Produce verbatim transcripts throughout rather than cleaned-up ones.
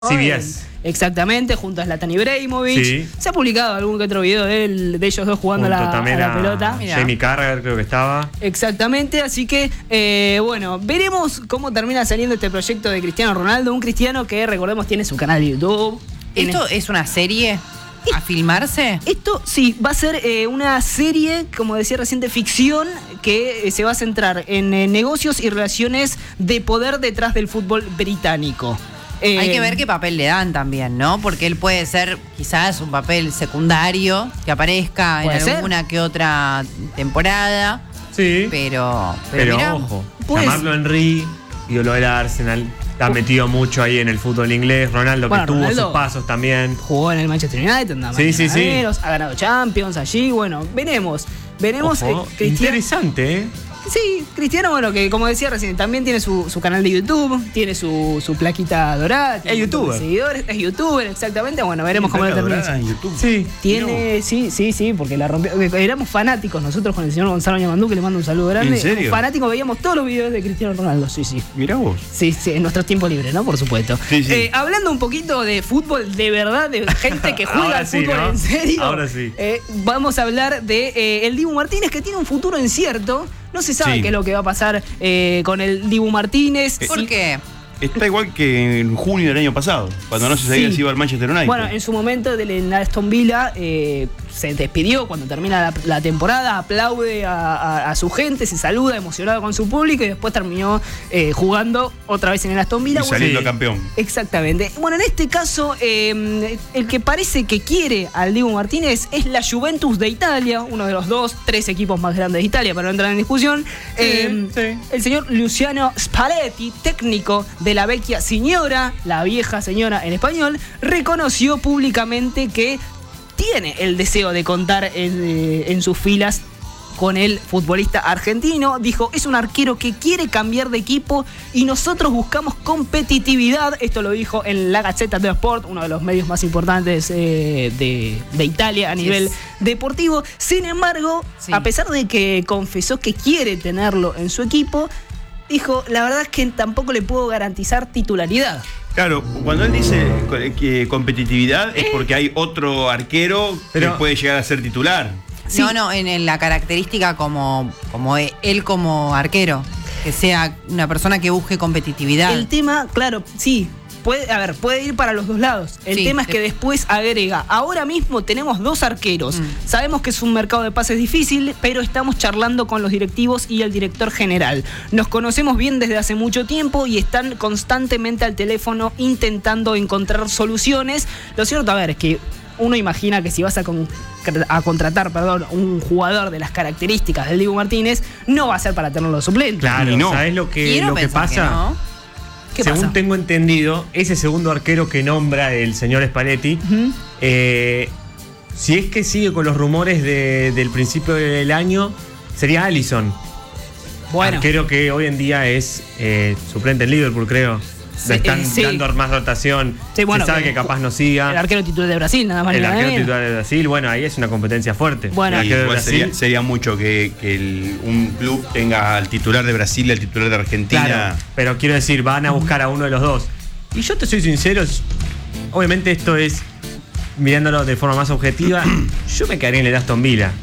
C B S. Exactamente, junto a Zlatan Ibrahimovic. Sí. Se ha publicado algún que otro video de, él, de ellos dos jugando Junto la, también a la a pelota. Jamie Carragher creo que estaba. Exactamente, así que, eh, bueno, veremos cómo termina saliendo este proyecto de Cristiano Ronaldo. Un cristiano que, recordemos, tiene su canal de YouTube. ¿Esto es una serie a filmarse? Esto sí, va a ser eh, una serie, como decía recién, de ficción que eh, se va a centrar en eh, negocios y relaciones de poder detrás del fútbol británico. Eh, Hay que ver qué papel le dan también, ¿no? Porque él puede ser quizás un papel secundario que aparezca en alguna ser? que otra temporada. Sí. Pero, pero, pero mirá, ojo, pues, llamarlo Henry, ídolo del Arsenal. Está metido mucho ahí en el fútbol inglés. Ronaldo, bueno, que tuvo Ronaldo sus pasos también. Jugó en el Manchester United, nada más. Sí, sí, sí. Ha ganado Champions allí. Bueno, veremos. Veremos. Ojo, eh, interesante, ¿eh? Sí, Cristiano, bueno, que como decía recién, también tiene su, su canal de YouTube, tiene su, su plaquita dorada. Es youtuber. Seguidores, es youtuber, exactamente. Bueno, veremos cómo lo termina. En YouTube. Sí. Tiene, no. sí, sí, sí, porque la rompió. Éramos fanáticos nosotros con el señor Gonzalo Ñamandú, que le mando un saludo grande. ¿En serio? Fanáticos, veíamos todos los videos de Cristiano Ronaldo, sí, sí. Mirá vos. Sí, sí, en nuestros tiempos libres, ¿no? Por supuesto. Sí, sí. Eh, hablando un poquito de fútbol, de verdad, de gente que juega al sí, fútbol ¿no? en serio. Ahora sí. Eh, vamos a hablar de eh, el Dibu Martínez, que tiene un futuro incierto. No se sabe Sí. qué es lo que va a pasar eh, con el Dibu Martínez. ¿Por Sí. qué? Está igual que en junio del año pasado, cuando no se sabía Sí. si iba al Manchester United. Bueno, en su momento del en Aston Villa eh, se despidió cuando termina la, la temporada, aplaude a, a, a su gente, se saluda emocionado con su público y después terminó eh, jugando otra vez en el Aston Villa. y saliendo Sí. campeón. Exactamente. Bueno, en este caso, eh, el que parece que quiere al Dibu Martínez es la Juventus de Italia, uno de los dos, tres equipos más grandes de Italia, para no entrar en discusión. Sí, Eh, sí. El señor Luciano Spalletti, técnico de la vecchia signora, la vieja señora en español, reconoció públicamente que tiene el deseo de contar en, eh, en sus filas con el futbolista argentino. Dijo, es un arquero que quiere cambiar de equipo y nosotros buscamos competitividad. Esto lo dijo en la Gazzetta dello Sport, uno de los medios más importantes eh, de, de Italia a nivel es. deportivo. Sin embargo, Sí. a pesar de que confesó que quiere tenerlo en su equipo, dijo, la verdad es que tampoco le puedo garantizar titularidad. Claro, cuando él dice que competitividad es porque hay otro arquero Pero- que puede llegar a ser titular. Sí. No, no, en, en la característica como, como e- él como arquero, que sea una persona que busque competitividad. El tema, claro, sí. Puede, a ver, puede ir para los dos lados. El Sí, tema es que de- después agrega. Ahora mismo tenemos dos arqueros. Mm. Sabemos que es un mercado de pases difícil, pero estamos charlando con los directivos y el director general. Nos conocemos bien desde hace mucho tiempo y están constantemente al teléfono intentando encontrar soluciones. Lo cierto, a ver, es que uno imagina que si vas a, con- a contratar, perdón, un jugador de las características del Dibu Martínez, no va a ser para tenerlo suplente. Claro, Y no. ¿sabes lo que, Quiero lo que pensar pasa? no. ¿Qué Según pasa? tengo entendido, ese segundo arquero que nombra el señor Spalletti, Ujú. eh, si es que sigue con los rumores de- del principio del año, sería Alisson. Bueno. Arquero que hoy en día es eh, suplente en Liverpool, creo. Sí, Le están eh, sí. dando más rotación. Sí, bueno, Se sabe que- que capaz no siga. El arquero titular de Brasil, nada más. El ni nada arquero menos. titular de Brasil, bueno, ahí es una competencia fuerte. Bueno. el Y arquero de igual Brasil. sería, sería mucho que, que el- un club tenga al titular de Brasil y al titular de Argentina. Claro, pero quiero decir, van a buscar a uno de los dos. Y yo te soy sincero, es- obviamente esto es mirándolo de forma más objetiva. Yo me quedaría en el Aston Villa.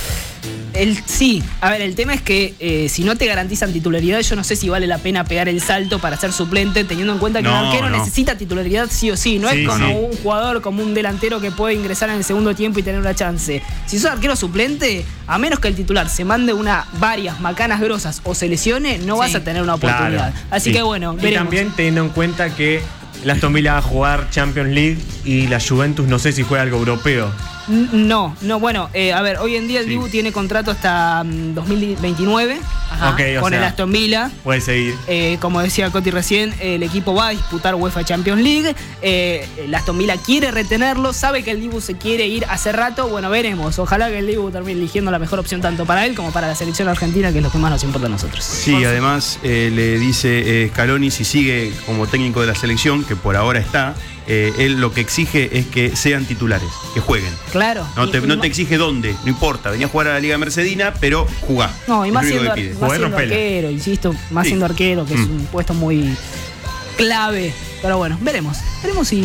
El, sí, a ver, el tema es que eh, si no te garantizan titularidad, yo no sé si vale la pena pegar el salto para ser suplente, teniendo en cuenta que No, un arquero no. necesita titularidad sí o sí. No Sí, es como sí. un jugador, como un delantero que puede ingresar en el segundo tiempo y tener una chance. Si sos arquero suplente, a menos que el titular se mande una varias macanas grosas o se lesione, no Sí. vas a tener una oportunidad. Claro, Así sí. que bueno, Y veremos. también teniendo en cuenta que el Aston Villa va a jugar Champions League y la Juventus no sé si juega algo europeo. N- No, no, bueno, eh, a ver, hoy en día el Sí. Dibu tiene contrato hasta mm, dos mil veintinueve Ajá. Ok, o con sea, el Aston Villa. puede seguir. Eh, como decía Coti recién, el equipo va a disputar UEFA Champions League. Eh, el Aston Villa quiere retenerlo, sabe que el Dibu se quiere ir hace rato. Bueno, veremos. Ojalá que el Dibu termine eligiendo la mejor opción tanto para él como para la selección argentina, que es lo que más nos importa a nosotros. Sí, además eh, le dice eh, Scaloni, si sigue como técnico de la selección, que por ahora está, eh, él lo que exige es que sean titulares, que jueguen. Claro. No Y- te, y no ma- te exige dónde, no importa. Venía a jugar a la Liga Mercedina, pero jugá. No, y Es más lo único siendo, que ar- pide. más Jugar, siendo rompela. arquero, insisto, más Sí. siendo arquero, que es Mm. un puesto muy clave Pero bueno, veremos. Veremos si